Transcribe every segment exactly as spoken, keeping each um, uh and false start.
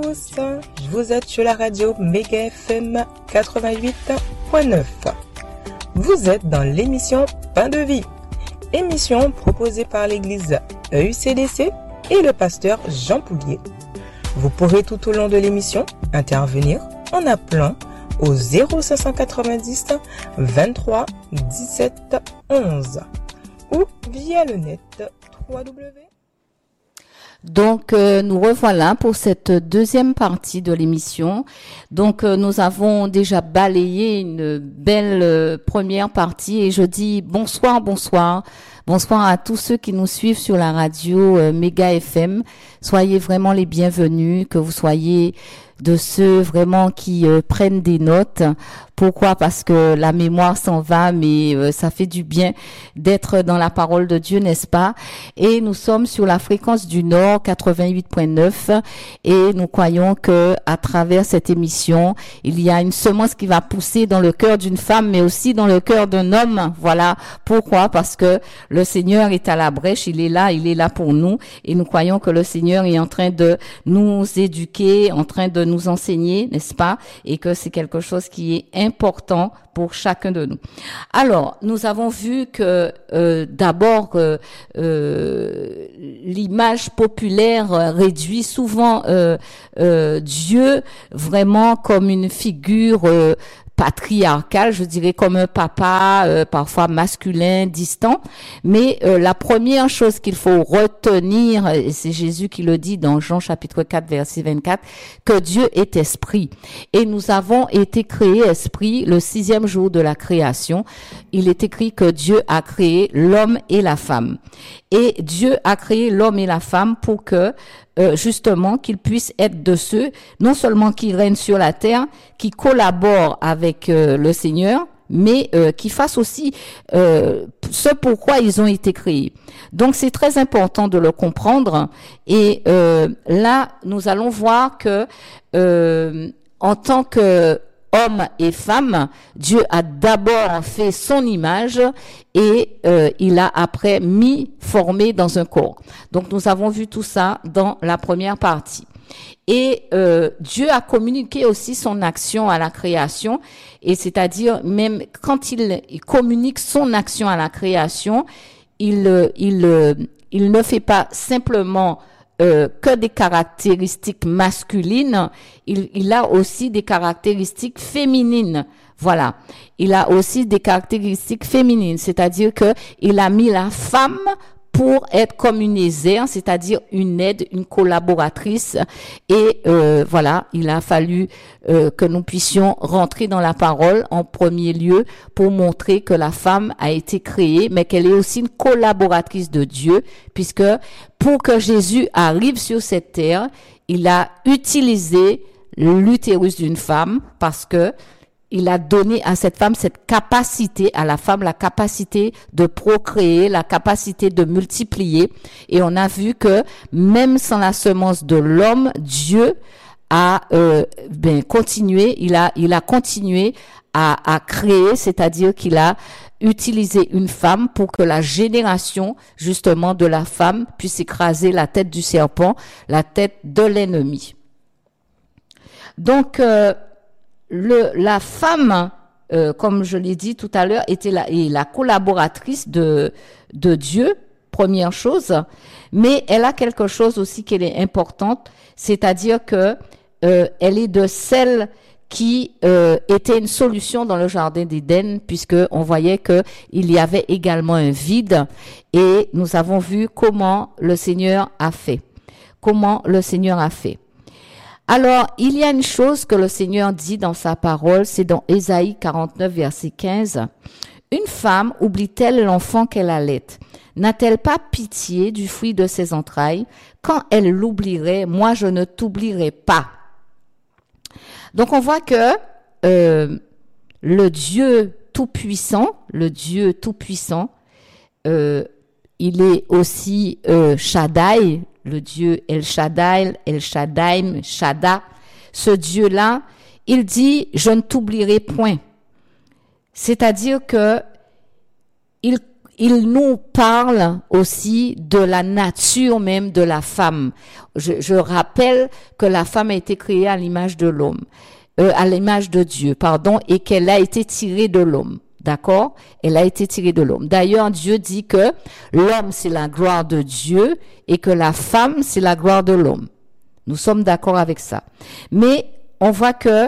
tous, vous êtes sur la radio Méga F M quatre-vingt-huit point neuf. Vous êtes dans l'émission Pain de vie, émission proposée par l'église E U C D C et le pasteur Jean Poulier. Vous pourrez tout au long de l'émission intervenir en appelant au zéro cinq cent quatre-vingt-dix vingt-trois dix-sept onze ou via le net w w w. Donc, euh, nous revoilà pour cette deuxième partie de l'émission. Donc, euh, nous avons déjà balayé une belle euh, première partie et je dis bonsoir, bonsoir. Bonsoir à tous ceux qui nous suivent sur la radio euh, Méga F M. Soyez vraiment les bienvenus, que vous soyez de ceux vraiment qui euh, prennent des notes. Pourquoi? Parce que la mémoire s'en va, mais euh, ça fait du bien d'être dans la parole de Dieu, n'est-ce pas? Et nous sommes sur la fréquence du Nord, quatre-vingt-huit point neuf, et nous croyons que à travers cette émission, il y a une semence qui va pousser dans le cœur d'une femme, mais aussi dans le cœur d'un homme. Voilà. Pourquoi? Parce que le Seigneur est à la brèche, il est là, il est là pour nous, et nous croyons que le Seigneur est en train de nous éduquer, en train de nous enseigner, n'est-ce pas? Et que c'est quelque chose qui est important pour chacun de nous. Alors, nous avons vu que euh, d'abord que euh, l'image populaire réduit souvent euh, euh, Dieu vraiment comme une figure euh, patriarcal, je dirais comme un papa, euh, parfois masculin, distant. Mais euh, la première chose qu'il faut retenir, et c'est Jésus qui le dit dans Jean chapitre quatre, verset vingt-quatre, que Dieu est esprit. Et nous avons été créés esprit le sixième jour de la création. Il est écrit que Dieu a créé l'homme et la femme. Et Dieu a créé l'homme et la femme pour que Euh, justement qu'ils puissent être de ceux non seulement qui règnent sur la terre, qui collaborent avec euh, le Seigneur, mais euh, qui fassent aussi euh, ce pourquoi ils ont été créés. Donc c'est très important de le comprendre. Et euh, là, nous allons voir que euh, en tant que hommes et femmes, Dieu a d'abord fait son image et euh, il a après mis, formé dans un corps. Donc nous avons vu tout ça dans la première partie. Et euh, Dieu a communiqué aussi son action à la création, et c'est-à-dire même quand il, il communique son action à la création, il, il, il ne fait pas simplement Euh, que des caractéristiques masculines, il, il a aussi des caractéristiques féminines. Voilà. Il a aussi des caractéristiques féminines, c'est-à-dire que il a mis la femme pour être comme une aisère, c'est-à-dire une aide, une collaboratrice. Et euh, voilà, il a fallu euh, que nous puissions rentrer dans la parole en premier lieu pour montrer que la femme a été créée, mais qu'elle est aussi une collaboratrice de Dieu, puisque pour que Jésus arrive sur cette terre, il a utilisé l'utérus d'une femme parce que il a donné à cette femme cette capacité, à la femme la capacité de procréer, la capacité de multiplier. Et on a vu que même sans la semence de l'homme, Dieu a euh, ben, continué, il a, il a continué à, à créer, c'est-à-dire qu'il a utilisé une femme pour que la génération justement de la femme puisse écraser la tête du serpent, la tête de l'ennemi. Donc, euh, Le, la femme, euh, comme je l'ai dit tout à l'heure, était la, est la collaboratrice de, de Dieu, première chose, mais elle a quelque chose aussi qui est importante, c'est-à-dire que euh, elle est de celles qui euh, était une solution dans le jardin d'Éden, puisque on voyait que il y avait également un vide, et nous avons vu comment le Seigneur a fait, comment le Seigneur a fait. Alors, il y a une chose que le Seigneur dit dans sa parole, c'est dans Ésaïe quarante-neuf, verset quinze. Une femme oublie-t-elle l'enfant qu'elle allait? N'a-t-elle pas pitié du fruit de ses entrailles? Quand elle l'oublierait, moi je ne t'oublierai pas. Donc on voit que euh, le Dieu tout-puissant, le Dieu tout-puissant, euh, il est aussi euh, Shaddai, le Dieu El Shaddai, El Shaddai, Shadda. Ce Dieu-là, il dit, je ne t'oublierai point. C'est-à-dire que il, il nous parle aussi de la nature même de la femme. Je, je rappelle que la femme a été créée à l'image de l'homme, euh, à l'image de Dieu, pardon, et qu'elle a été tirée de l'homme. D'accord? Elle a été tirée de l'homme. D'ailleurs, Dieu dit que l'homme, c'est la gloire de Dieu et que la femme, c'est la gloire de l'homme. Nous sommes d'accord avec ça. Mais on voit que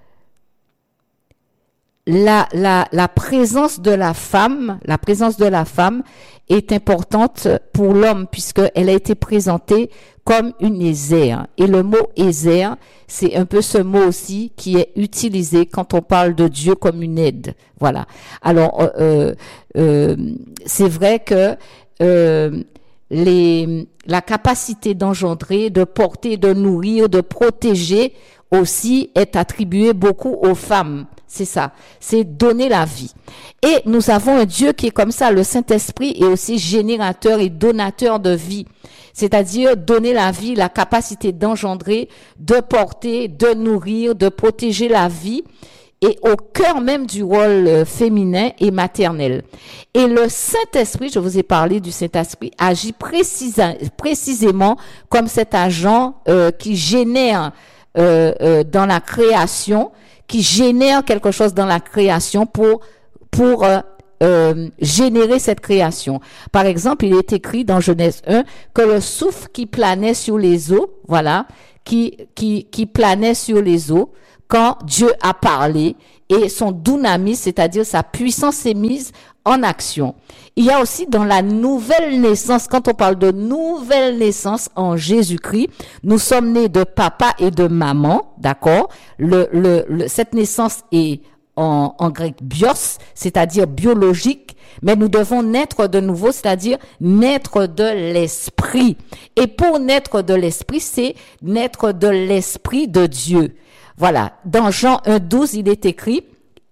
la, la, la présence de la femme, la présence de la femme est importante pour l'homme puisqu'elle a été présentée comme une ésère. Et le mot ésère, c'est un peu ce mot aussi qui est utilisé quand on parle de Dieu comme une aide. Voilà. Alors, euh, euh, c'est vrai que euh, les, la capacité d'engendrer, de porter, de nourrir, de protéger aussi est attribuée beaucoup aux femmes. C'est ça, c'est donner la vie. Et nous avons un Dieu qui est comme ça, le Saint-Esprit est aussi générateur et donateur de vie. C'est-à-dire donner la vie, la capacité d'engendrer, de porter, de nourrir, de protéger la vie et au cœur même du rôle féminin et maternel. Et le Saint-Esprit, je vous ai parlé du Saint-Esprit, agit précisa, précisément comme cet agent euh, qui génère euh, euh, dans la création, qui génère quelque chose dans la création pour pour euh, euh, générer cette création. Par exemple, il est écrit dans Genèse un que le souffle qui planait sur les eaux, voilà, qui qui qui planait sur les eaux quand Dieu a parlé et son dunamis, c'est-à-dire sa puissance est mise en action. Il y a aussi dans la nouvelle naissance, quand on parle de nouvelle naissance en Jésus-Christ, nous sommes nés de papa et de maman, d'accord? Le, le, le, cette naissance est en, en grec bios, c'est-à-dire biologique, mais nous devons naître de nouveau, c'est-à-dire naître de l'esprit. Et pour naître de l'esprit, c'est naître de l'esprit de Dieu. Voilà. Dans Jean un douze, il est écrit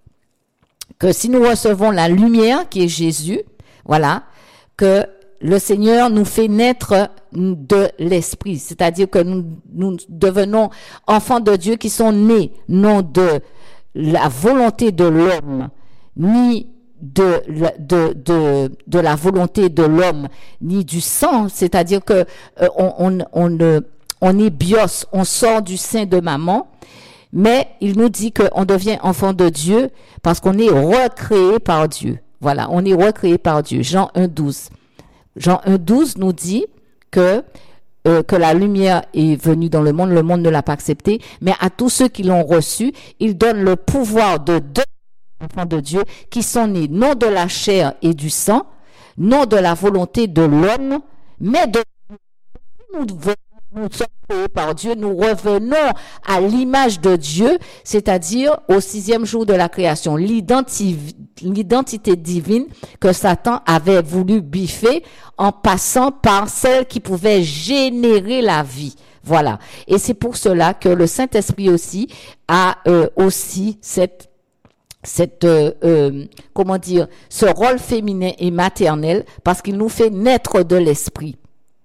que si nous recevons la lumière qui est Jésus, voilà, que le Seigneur nous fait naître de l'esprit, c'est-à-dire que nous, nous devenons enfants de Dieu qui sont nés non de la volonté de l'homme, ni de, de, de, de la volonté de l'homme, ni du sang, c'est-à-dire que euh, on, on, on, on est bios, on sort du sein de maman, mais il nous dit qu'on devient enfant de Dieu parce qu'on est recréé par Dieu. Voilà, on est recréé par Dieu. Jean un douze. Jean un douze nous dit que euh, que la lumière est venue dans le monde, le monde ne l'a pas accepté, mais à tous ceux qui l'ont reçu, il donne le pouvoir de deux enfants de Dieu qui sont nés non de la chair et du sang, non de la volonté de l'homme, mais de nous Nous sommes créés par Dieu, nous revenons à l'image de Dieu, c'est-à-dire au sixième jour de la création, l'identité, l'identité divine que Satan avait voulu biffer en passant par celle qui pouvait générer la vie. Voilà. Et c'est pour cela que le Saint-Esprit aussi a euh, aussi cette cette euh, euh, comment dire, ce rôle féminin et maternel parce qu'il nous fait naître de l'esprit.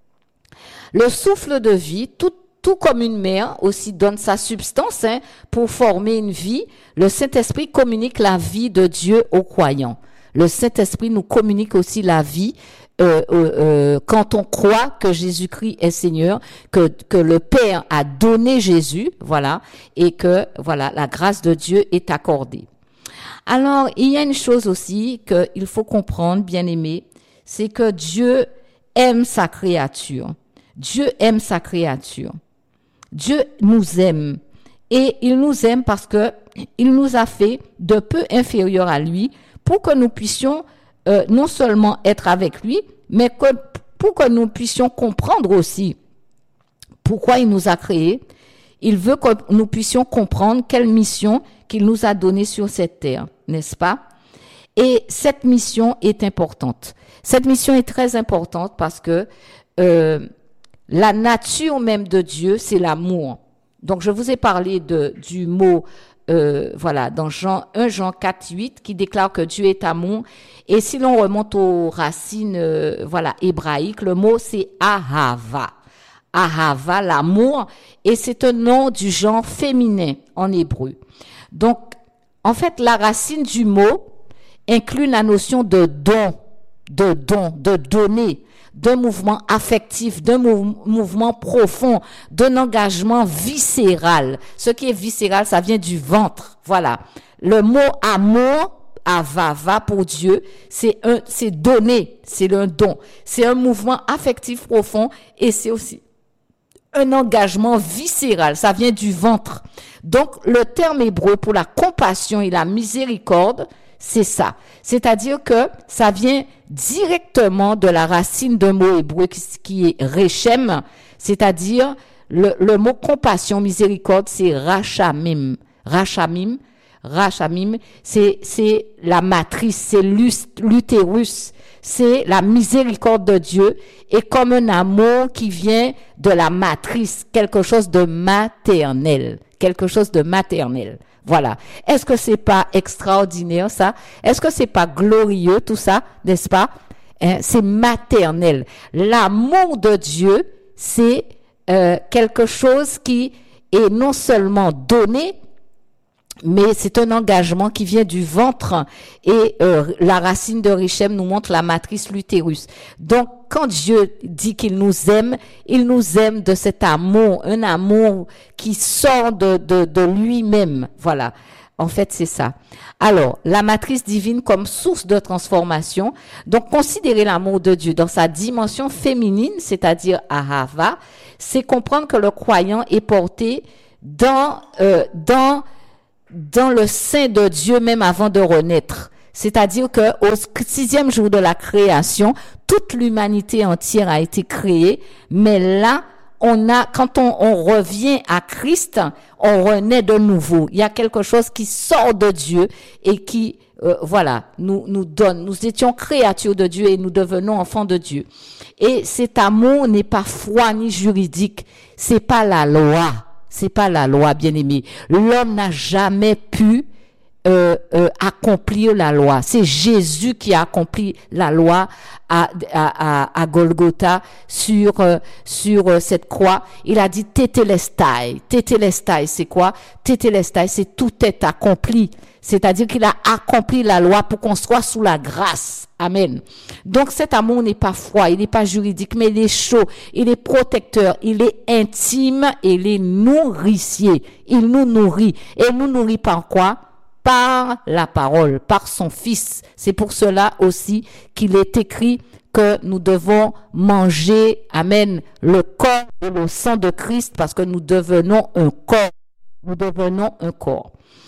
Le souffle de vie, tout, tout comme une mère aussi donne sa substance hein, pour former une vie, le Saint-Esprit communique la vie de Dieu aux croyants. Le Saint-Esprit nous communique aussi la vie euh, euh, euh, quand on croit que Jésus-Christ est Seigneur, que, que le Père a donné Jésus, voilà, et que voilà la grâce de Dieu est accordée. Alors, il y a une chose aussi qu'il faut comprendre, bien-aimés, c'est que Dieu aime sa créature. Dieu aime sa créature. Dieu nous aime. Et il nous aime parce que il nous a fait de peu inférieurs à lui pour que nous puissions euh, non seulement être avec lui, mais que, pour que nous puissions comprendre aussi pourquoi il nous a créés. Il veut que nous puissions comprendre quelle mission qu'il nous a donnée sur cette terre, n'est-ce pas? Et cette mission est importante. Cette mission est très importante parce que euh, la nature même de Dieu, c'est l'amour. Donc, je vous ai parlé de, du mot, euh, voilà, dans Jean, un Jean quatre, huit, qui déclare que Dieu est amour. Et si l'on remonte aux racines, euh, voilà, hébraïques, le mot, c'est Ahava. Ahava, l'amour. Et c'est un nom du genre féminin en hébreu. Donc, en fait, la racine du mot inclut la notion de don. de don, de donner, d'un mouvement affectif, d'un mou- mouvement profond, d'un engagement viscéral. Ce qui est viscéral, ça vient du ventre. Voilà. Le mot amour, avava pour Dieu, c'est un, c'est donner, c'est un don. C'est un mouvement affectif profond et c'est aussi un engagement viscéral. Ça vient du ventre. Donc, le terme hébreu pour la compassion et la miséricorde, c'est ça. C'est-à-dire que ça vient directement de la racine d'un mot hébreu qui, qui est rechem, c'est-à-dire le, le mot compassion, miséricorde, c'est rachamim. Rachamim, rachamim, c'est, c'est la matrice, c'est l'utérus, c'est la miséricorde de Dieu et comme un amour qui vient de la matrice, quelque chose de maternel, quelque chose de maternel. Voilà. Est-ce que c'est pas extraordinaire ça? Est-ce que c'est pas glorieux tout ça, n'est-ce pas? Hein? C'est maternel. L'amour de Dieu, c'est euh, quelque chose qui est non seulement donné, mais c'est un engagement qui vient du ventre et euh, la racine de Richem nous montre la matrice l'utérus. Donc, quand Dieu dit qu'il nous aime, il nous aime de cet amour, un amour qui sort de, de, de lui-même. Voilà. En fait, c'est ça. Alors, la matrice divine comme source de transformation. Donc, considérer l'amour de Dieu dans sa dimension féminine, c'est-à-dire Ahava, c'est comprendre que le croyant est porté dans, euh, dans, dans le sein de Dieu même avant de renaître. C'est-à-dire que au sixième jour de la création, toute l'humanité entière a été créée, mais là, on a, quand on, on revient à Christ, on renaît de nouveau. Il y a quelque chose qui sort de Dieu et qui, euh, voilà, nous, nous donne. Nous étions créatures de Dieu et nous devenons enfants de Dieu. Et cet amour n'est pas foi ni juridique. C'est pas la loi. C'est pas la loi, bien-aimé. L'homme n'a jamais pu Euh, euh, accomplir la loi. C'est Jésus qui a accompli la loi à, à, à, à Golgotha sur, euh, sur euh, cette croix. Il a dit Tétélestai. Tétélestai, c'est quoi? Tétélestai, c'est tout est accompli. C'est-à-dire qu'il a accompli la loi pour qu'on soit sous la grâce. Amen. Donc cet amour n'est pas froid, il n'est pas juridique, mais il est chaud, il est protecteur, il est intime et il est nourricier. Il nous nourrit. Et il nous nourrit par quoi? Par la parole, par son Fils. C'est pour cela aussi qu'il est écrit que nous devons manger, amen, le corps et le sang de Christ parce que nous devenons un corps. Nous devenons un corps.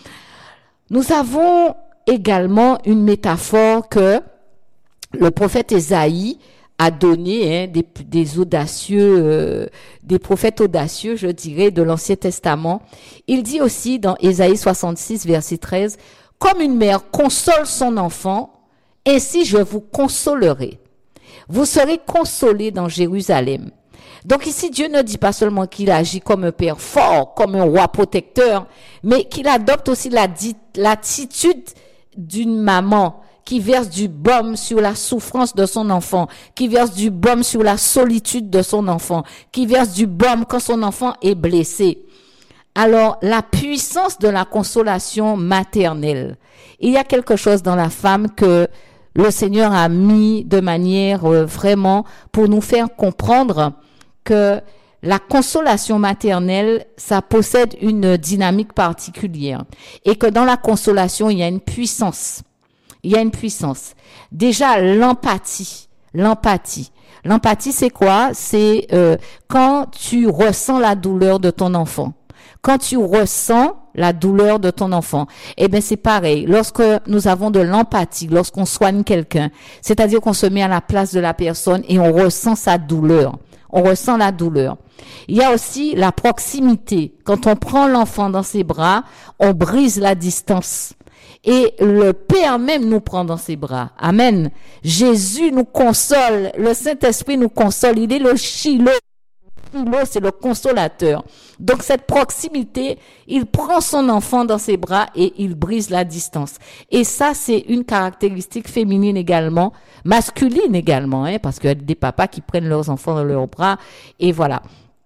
Nous avons également une métaphore que le prophète Ésaïe a donné, hein, des, des audacieux, euh, des prophètes audacieux, je dirais, de l'Ancien Testament. Il dit aussi dans Ésaïe soixante-six, verset treize, « Comme une mère console son enfant, ainsi je vous consolerai. Vous serez consolés dans Jérusalem. » Donc ici, Dieu ne dit pas seulement qu'il agit comme un père fort, comme un roi protecteur, mais qu'il adopte aussi la, l'attitude d'une maman qui verse du baume sur la souffrance de son enfant, qui verse du baume sur la solitude de son enfant, qui verse du baume quand son enfant est blessé. Alors, la puissance de la consolation maternelle. Il y a quelque chose dans la femme que le Seigneur a mis de manière euh, vraiment pour nous faire comprendre que la consolation maternelle, ça possède une dynamique particulière et que dans la consolation, il y a une puissance. Il y a une puissance. Déjà, l'empathie. L'empathie. L'empathie, c'est quoi? C'est euh, quand tu ressens la douleur de ton enfant. Quand tu ressens la douleur de ton enfant, eh bien c'est pareil. Lorsque nous avons de l'empathie, lorsqu'on soigne quelqu'un, c'est-à-dire qu'on se met à la place de la personne et on ressent sa douleur. On ressent la douleur. Il y a aussi la proximité. Quand on prend l'enfant dans ses bras, on brise la distance. Et le Père même nous prend dans ses bras. Amen. Jésus nous console. Le Saint-Esprit nous console. Il est le Shiloh. Shiloh, c'est le consolateur. Donc cette proximité, il prend son enfant dans ses bras et il brise la distance. Et ça, c'est une caractéristique féminine également, masculine également, hein, parce qu'il y a des papas qui prennent leurs enfants dans leurs bras. Et voilà.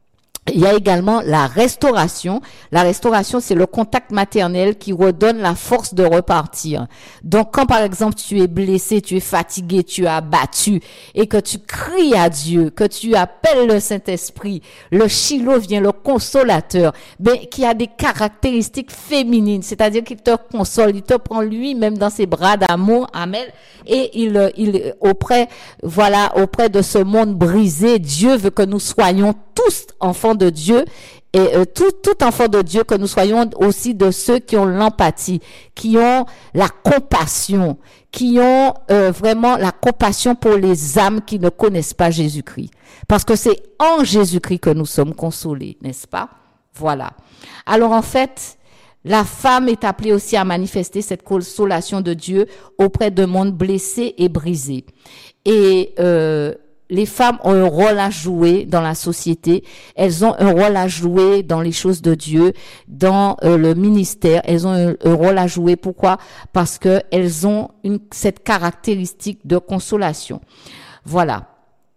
Il y a également la restauration. La restauration, c'est le contact maternel qui redonne la force de repartir. Donc, quand par exemple tu es blessé, tu es fatigué, tu es abattu et que tu cries à Dieu, que tu appelles le Saint-Esprit, le Shiloh vient, le consolateur, ben, qui a des caractéristiques féminines, c'est-à-dire qu'il te console, il te prend lui-même dans ses bras d'amour, amen, et il, il, auprès, voilà, auprès de ce monde brisé, Dieu veut que nous soyons tous enfants de Dieu et euh, tout, tout enfant de Dieu, que nous soyons aussi de ceux qui ont l'empathie, qui ont la compassion, qui ont euh, vraiment la compassion pour les âmes qui ne connaissent pas Jésus-Christ. Parce que c'est en Jésus-Christ que nous sommes consolés, n'est-ce pas? Voilà. Alors en fait, la femme est appelée aussi à manifester cette consolation de Dieu auprès d'un monde blessé et brisé. Et euh, les femmes ont un rôle à jouer dans la société, elles ont un rôle à jouer dans les choses de Dieu, dans euh, le ministère, elles ont un, un rôle à jouer. Pourquoi? Parce que elles ont une, cette caractéristique de consolation. Voilà.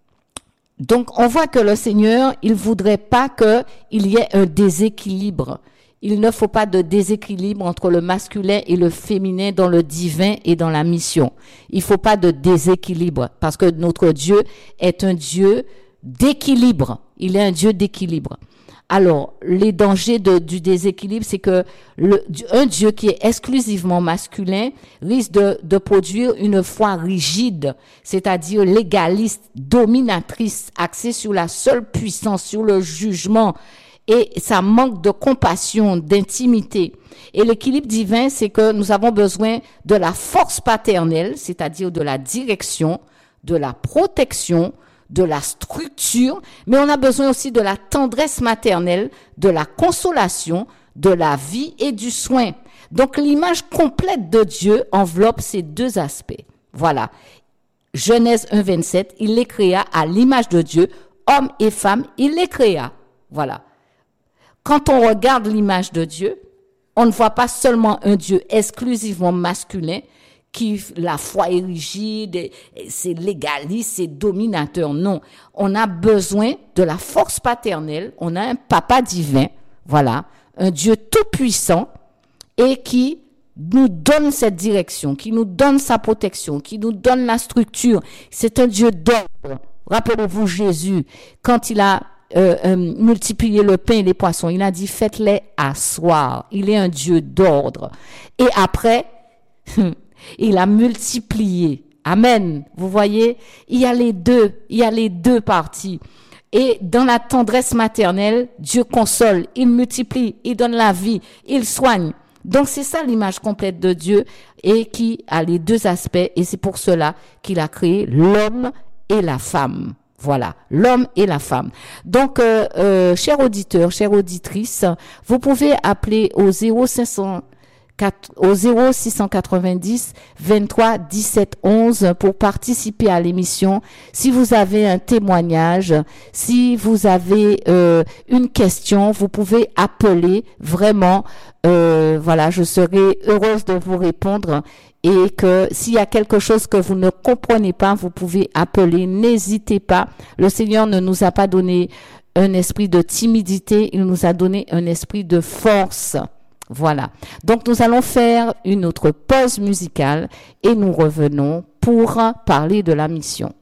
Donc, on voit que le Seigneur, il voudrait pas qu'il y ait un déséquilibre. Il ne faut pas de déséquilibre entre le masculin et le féminin dans le divin et dans la mission. Il faut pas de déséquilibre parce que notre Dieu est un Dieu d'équilibre. Il est un Dieu d'équilibre. Alors, les dangers de, du déséquilibre, c'est que le, un Dieu qui est exclusivement masculin risque de, de produire une foi rigide, c'est-à-dire légaliste, dominatrice, axée sur la seule puissance, sur le jugement. Et ça manque de compassion, d'intimité. Et l'équilibre divin, c'est que nous avons besoin de la force paternelle, c'est-à-dire de la direction, de la protection, de la structure, mais on a besoin aussi de la tendresse maternelle, de la consolation, de la vie et du soin. Donc l'image complète de Dieu enveloppe ces deux aspects. Voilà. Genèse un, vingt-sept, il les créa à l'image de Dieu, hommes et femmes, il les créa. Voilà. Quand on regarde l'image de Dieu, on ne voit pas seulement un Dieu exclusivement masculin, qui la foi est rigide, c'est légaliste, c'est dominateur. Non, on a besoin de la force paternelle, on a un papa divin, voilà, un Dieu tout-puissant et qui nous donne cette direction, qui nous donne sa protection, qui nous donne la structure. C'est un Dieu d'ordre. Rappelez-vous Jésus, quand il a Euh, euh, multiplier le pain et les poissons. Il a dit, faites-les asseoir. Il est un Dieu d'ordre. Et après, il a multiplié. Amen. Vous voyez, il y a les deux, il y a les deux parties. Et dans la tendresse maternelle, Dieu console, il multiplie, il donne la vie, il soigne. Donc c'est ça l'image complète de Dieu et qui a les deux aspects. Et c'est pour cela qu'il a créé l'homme et la femme. Voilà, l'homme et la femme. Donc, euh, euh, chers auditeurs, chères auditrices, vous pouvez appeler au zéro cinq cent quatre, au zéro six cent quatre-vingt-dix vingt-trois dix-sept onze pour participer à l'émission. Si vous avez un témoignage, si vous avez euh, une question, vous pouvez appeler vraiment. Euh, voilà, je serai heureuse de vous répondre. Et que s'il y a quelque chose que vous ne comprenez pas, vous pouvez appeler, n'hésitez pas. Le Seigneur ne nous a pas donné un esprit de timidité, il nous a donné un esprit de force. Voilà. Donc nous allons faire une autre pause musicale et nous revenons pour parler de la mission.